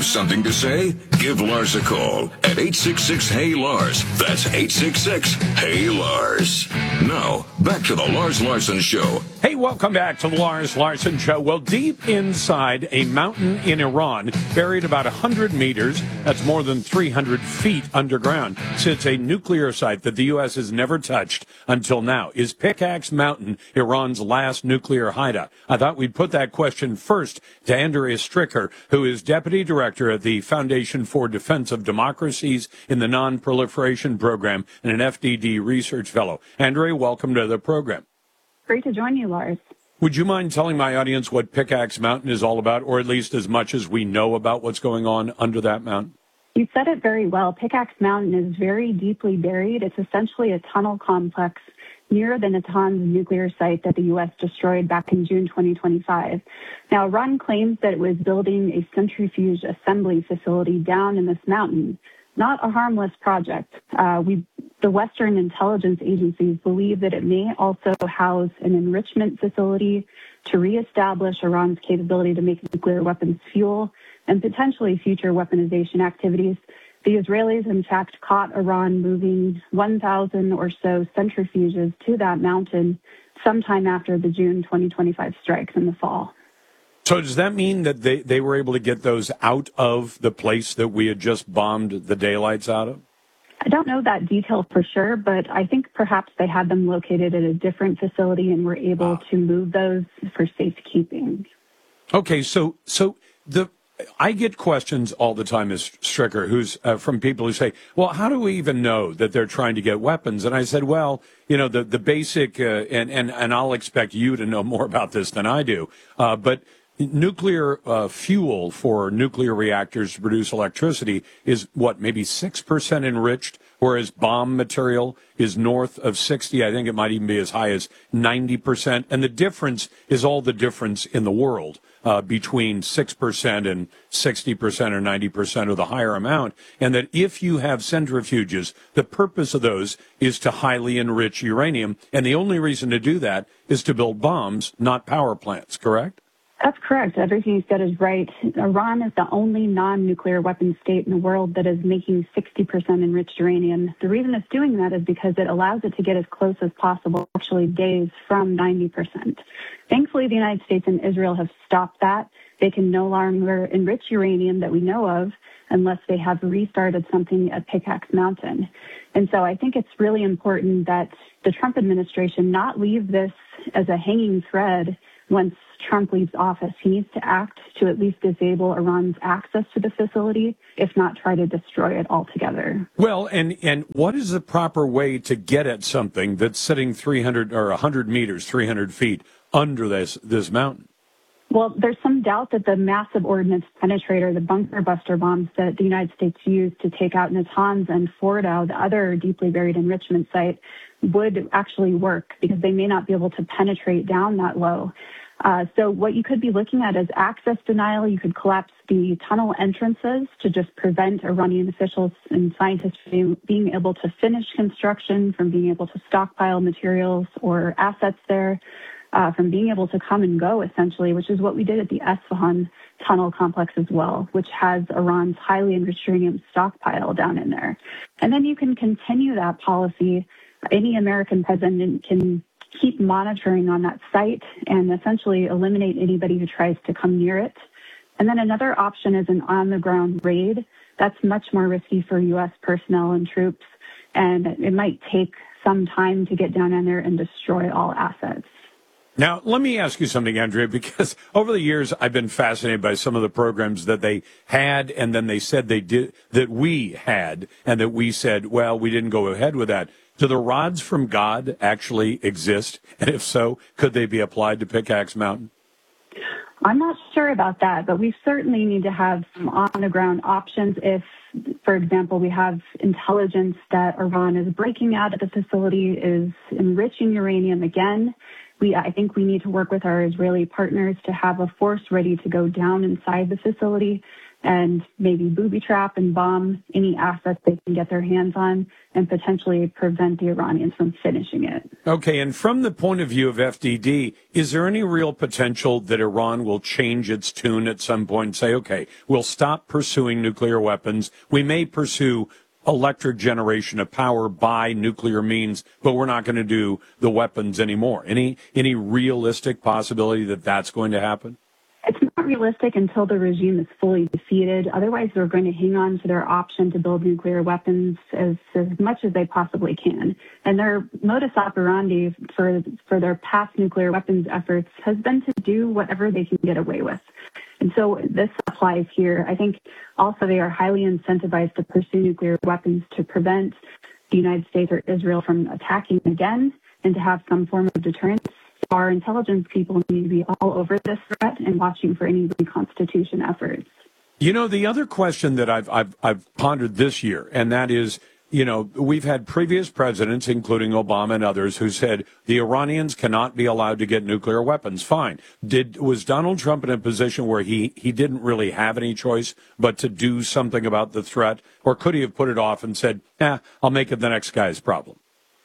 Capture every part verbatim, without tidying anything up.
Have something to say? Give Lars a call at eight six six, H E Y, Lars. That's eight six six, H E Y, Lars. Now, back to the Lars Larson Show. Hey, welcome back to the Lars Larson Show. Well, deep inside a mountain in Iran, buried about one hundred meters, that's more than three hundred feet underground, sits a nuclear site that the U S has never touched until now. Is Pickaxe Mountain Iran's last nuclear hideout? I thought we'd put that question first to Andrea Stricker, who is Deputy Director at the Foundation for Defense of Democracies in the Non-Proliferation Program and an F D D Research Fellow. Andrea, welcome to the program. Great to join you, Lars. Would you mind telling my audience what Pickaxe Mountain is all about, or at least as much as we know about what's going on under that mountain? You said it very well. Pickaxe Mountain is very deeply buried. It's essentially a tunnel complex near the Natanz nuclear site that the U S destroyed back in June twenty twenty-five. Now, Iran claims that it was building a centrifuge assembly facility down in this mountain. Not a harmless project. Uh, we, the Western intelligence agencies believe that it may also house an enrichment facility to reestablish Iran's capability to make nuclear weapons fuel and potentially future weaponization activities. The Israelis, in fact, caught Iran moving one thousand or so centrifuges to that mountain sometime after the June twenty twenty-five strikes in the fall. So does that mean that they, they were able to get those out of the place that we had just bombed the daylights out of? I don't know that detail for sure, but I think perhaps they had them located at a different facility and were able to move those for safekeeping. Okay, so so the I get questions all the time, Miz Stricker, who's uh, from people who say, well, how do we even know that they're trying to get weapons? And I said, well, you know, the, the basic, uh, and, and, and I'll expect you to know more about this than I do, uh, but nuclear uh, fuel for nuclear reactors to produce electricity is, what, maybe six percent enriched, whereas bomb material is north of sixty. I think it might even be as high as ninety percent. And the difference is all the difference in the world uh, between six percent and sixty percent or ninety percent of the higher amount. And that if you have centrifuges, the purpose of those is to highly enrich uranium. And the only reason to do that is to build bombs, not power plants, correct? That's correct. Everything you said is right. Iran is the only non-nuclear weapon state in the world that is making sixty percent enriched uranium. The reason it's doing that is because it allows it to get as close as possible, actually days from ninety percent. Thankfully, the United States and Israel have stopped that. They can no longer enrich uranium that we know of unless they have restarted something at Pickaxe Mountain. And so I think it's really important that the Trump administration not leave this as a hanging thread once Trump leaves office. He needs to act to at least disable Iran's access to the facility, if not try to destroy it altogether. Well, and, and what is the proper way to get at something that's sitting three hundred or one hundred meters, three hundred feet under this, this mountain? Well, there's some doubt that the massive ordnance penetrator, the bunker buster bombs that the United States used to take out Natanz and Fordow, the other deeply buried enrichment site, would actually work because they may not be able to penetrate down that low. Uh, so what you could be looking at is access denial. You could collapse the tunnel entrances to just prevent Iranian officials and scientists from being able to finish construction, from being able to stockpile materials or assets there, uh, from being able to come and go, essentially, which is what we did at the Esfahan tunnel complex as well, which has Iran's highly enriched uranium stockpile down in there. And then you can continue that policy. Any American president can keep monitoring on that site and essentially eliminate anybody who tries to come near it. And then another option is an on-the-ground raid. That's much more risky for U S personnel and troops, and it might take some time to get down in there and destroy all assets. Now, let me ask you something, Andrea, because over the years, I've been fascinated by some of the programs that they had, and then they said they did, that we had, and that we said, well, we didn't go ahead with that. Do the rods from God actually exist? And if so, could they be applied to Pickaxe Mountain? I'm not sure about that, but we certainly need to have some on-the-ground options if, for example, we have intelligence that Iran is breaking out of the facility, is enriching uranium again. We, I think we need to work with our Israeli partners to have a force ready to go down inside the facility and maybe booby trap and bomb any assets they can get their hands on and potentially prevent the Iranians from finishing it. Okay, and from the point of view of F D D, is there any real potential that Iran will change its tune at some point and say, okay, we'll stop pursuing nuclear weapons. We may pursue electric generation of power by nuclear means, but we're not going to do the weapons anymore. Any any realistic possibility that that's going to happen? It's not realistic until the regime is fully defeated. Otherwise, they're going to hang on to their option to build nuclear weapons as, as much as they possibly can. And their modus operandi for, for their past nuclear weapons efforts has been to do whatever they can get away with. And so this applies here. I think also they are highly incentivized to pursue nuclear weapons to prevent the United States or Israel from attacking again and to have some form of deterrence. Our intelligence people need to be all over this threat and watching for any reconstitution efforts. You know, the other question that I've, I've, I've pondered this year, and that is, you know, we've had previous presidents, including Obama and others, who said the Iranians cannot be allowed to get nuclear weapons. Fine. Did was Donald Trump in a position where he, he didn't really have any choice but to do something about the threat? Or could he have put it off and said, eh, I'll make it the next guy's problem?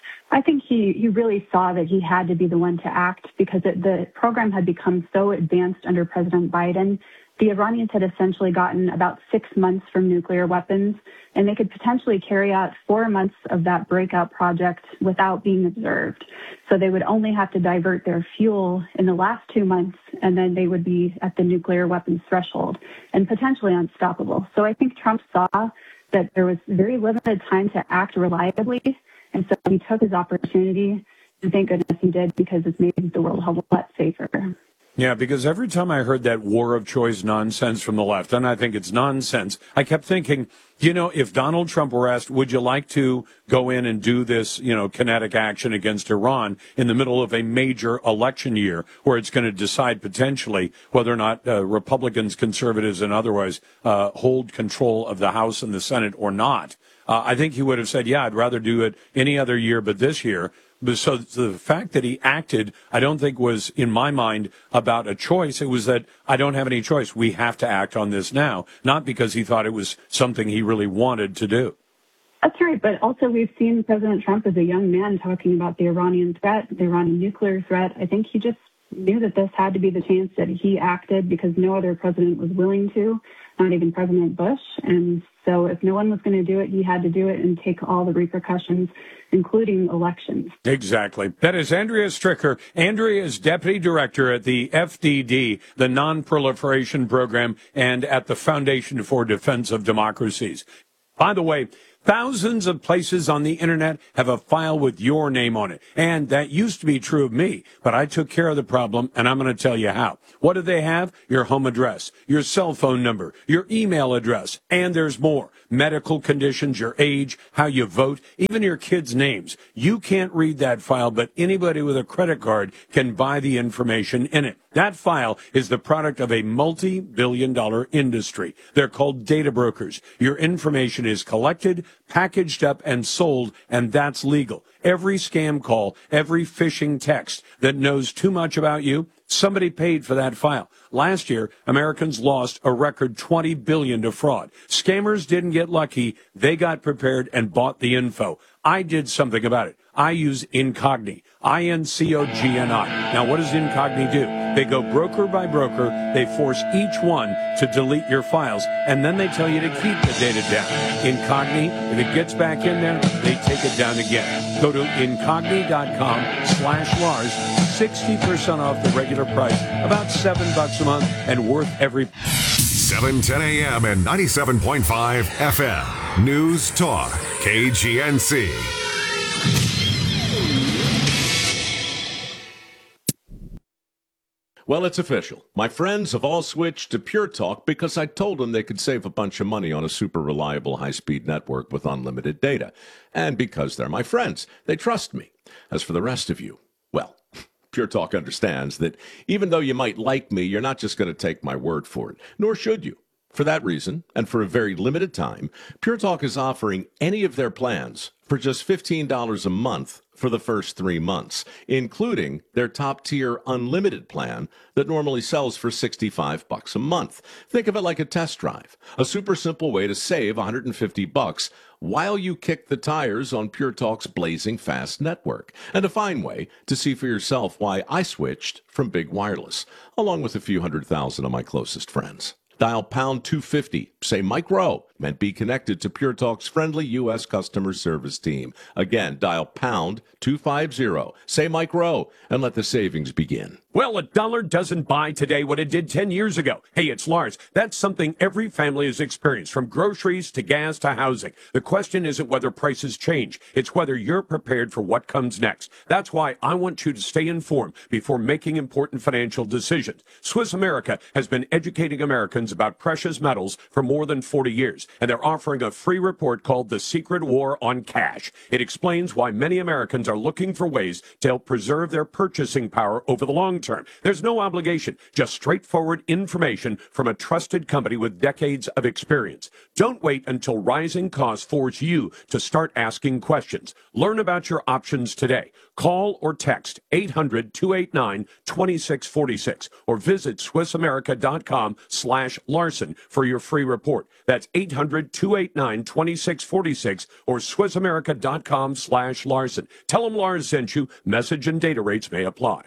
I think he, he really saw that he had to be the one to act because it, the program had become so advanced under President Biden. The Iranians had essentially gotten about six months from nuclear weapons, and they could potentially carry out four months of that breakout project without being observed. So they would only have to divert their fuel in the last two months, and then they would be at the nuclear weapons threshold and potentially unstoppable. So I think Trump saw that there was very limited time to act reliably. And so he took his opportunity, and thank goodness he did, because it's made the world a whole lot safer. Yeah, because every time I heard that war of choice nonsense from the left, and I think it's nonsense, I kept thinking, you know, if Donald Trump were asked, would you like to go in and do this, you know, kinetic action against Iran in the middle of a major election year where it's going to decide potentially whether or not uh, Republicans, conservatives, and otherwise uh, hold control of the House and the Senate or not? Uh, I think he would have said, yeah, I'd rather do it any other year but this year. So the fact that he acted, I don't think was, in my mind, about a choice. It was that I don't have any choice. We have to act on this now, not because he thought it was something he really wanted to do. That's right. But also we've seen President Trump as a young man talking about the Iranian threat, the Iranian nuclear threat. I think he just knew that this had to be the chance that he acted because no other president was willing to, not even President Bush. And so if no one was going to do it, he had to do it and take all the repercussions, including elections. Exactly. That is Andrea Stricker. Andrea is Deputy Director at the F D D, the Non-Proliferation Program, and at the Foundation for Defense of Democracies. By the way, thousands of places on the internet have a file with your name on it. And that used to be true of me, but I took care of the problem, and I'm going to tell you how. What do they have? Your home address, your cell phone number, your email address, and there's more. Medical conditions, your age, how you vote, even your kids' names. You can't read that file, but anybody with a credit card can buy the information in it. That file is the product of a multi-billion dollar industry. They're called data brokers. Your information is collected, packaged up, and sold, and that's legal. Every scam call, every phishing text that knows too much about you, somebody paid for that file. Last year, Americans lost a record twenty billion dollars to fraud. Scammers didn't get lucky. They got prepared and bought the info. I did something about it. I use Incogni, I N C O G N I. Now, what does Incogni do? They go broker by broker. They force each one to delete your files, and then they tell you to keep the data down. Incogni, if it gets back in there, they take it down again. Go to incogni.com slash Lars, sixty percent off the regular price, about seven bucks a month, and worth every... seven ten a.m. and ninety-seven point five F M. News Talk, K G N C. Well, it's official. My friends have all switched to Pure Talk because I told them they could save a bunch of money on a super reliable high-speed network with unlimited data. And because they're my friends, they trust me. As for the rest of you, well, Pure Talk understands that even though you might like me, you're not just going to take my word for it, nor should you. For that reason, and for a very limited time, Pure Talk is offering any of their plans for just fifteen dollars a month for the first three months, including their top-tier unlimited plan that normally sells for sixty-five bucks a month. Think of it like a test drive, a super simple way to save one hundred fifty bucks while you kick the tires on Pure Talk's blazing fast network, and a fine way to see for yourself why I switched from Big Wireless, along with a few hundred thousand of my closest friends. Dial pound two fifty, say Mike Rowe, and be connected to Pure Talk's friendly U S customer service team. Again, dial pound two fifty, say Mike Rowe, and let the savings begin. Well, a dollar doesn't buy today what it did ten years ago. Hey, it's Lars. That's something every family has experienced, from groceries to gas to housing. The question isn't whether prices change. It's whether you're prepared for what comes next. That's why I want you to stay informed before making important financial decisions. Swiss America has been educating Americans about precious metals for more than forty years, and they're offering a free report called The Secret War on Cash. It explains why many Americans are looking for ways to help preserve their purchasing power over the long term. There's no obligation, just straightforward information from a trusted company with decades of experience. Don't wait until rising costs force you to start asking questions. Learn about your options today. Call or text eight hundred, two eight nine, two six four six or visit swissamerica.com slash Larson for your free report. That's eight hundred, two eight nine, two six four six or swissamerica.com slash Larson. Tell them Lars sent you. Message and data rates may apply.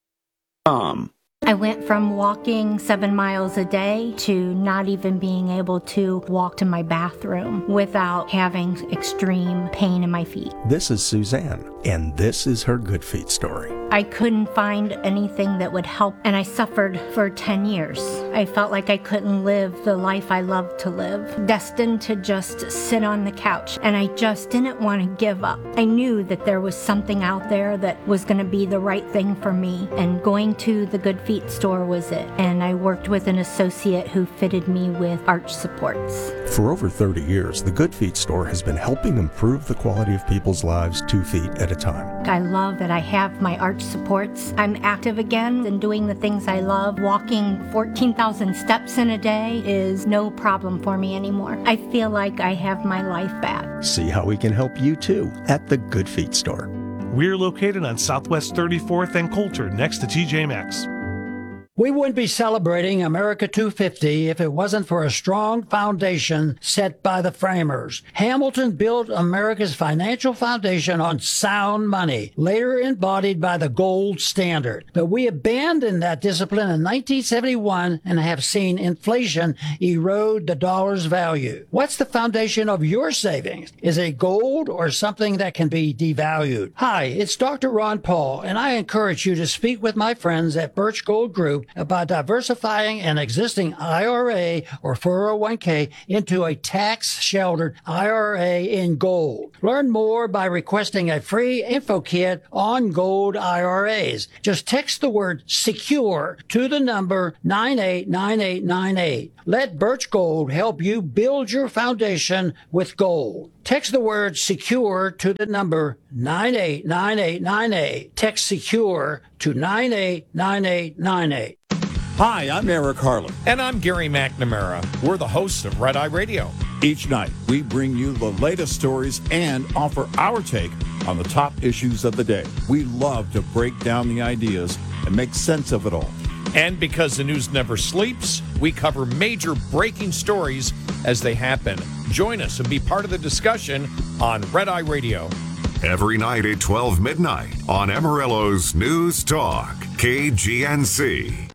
Um. I went from walking seven miles a day to not even being able to walk to my bathroom without having extreme pain in my feet. This is Suzanne, and this is her Good Feet story. I couldn't find anything that would help, and I suffered for ten years. I felt like I couldn't live the life I loved to live, destined to just sit on the couch, and I just didn't want to give up. I knew that there was something out there that was going to be the right thing for me, and going to the Good Feet store was it. And I worked with an associate who fitted me with arch supports. For over thirty years, the Good Feet store has been helping improve the quality of people's lives two feet at a time. I love that I have my arch supports. I'm active again and doing the things I love. Walking fourteen thousand steps in a day is no problem for me anymore. I feel like I have my life back. See how we can help you too at the Good Feet store. We're located on Southwest thirty-fourth and Coulter, next to T J Maxx. We wouldn't be celebrating America two fifty if it wasn't for a strong foundation set by the framers. Hamilton built America's financial foundation on sound money, later embodied by the gold standard. But we abandoned that discipline in nineteen seventy-one and have seen inflation erode the dollar's value. What's the foundation of your savings? Is it gold or something that can be devalued? Hi, it's Doctor Ron Paul, and I encourage you to speak with my friends at Birch Gold Group about diversifying an existing I R A or four oh one k into a tax-sheltered I R A in gold. Learn more by requesting a free info kit on gold I R As. Just text the word SECURE to the number nine eight nine eight nine eight. Let Birch Gold help you build your foundation with gold. Text the word SECURE to the number nine eight nine eight nine eight. Text SECURE to nine eight nine eight nine eight. Hi, I'm Eric Harlan. And I'm Gary McNamara. We're the hosts of Red Eye Radio. Each night, we bring you the latest stories and offer our take on the top issues of the day. We love to break down the ideas and make sense of it all. And because the news never sleeps, we cover major breaking stories as they happen. Join us and be part of the discussion on Red Eye Radio. Every night at twelve midnight on Amarillo's News Talk, K G N C.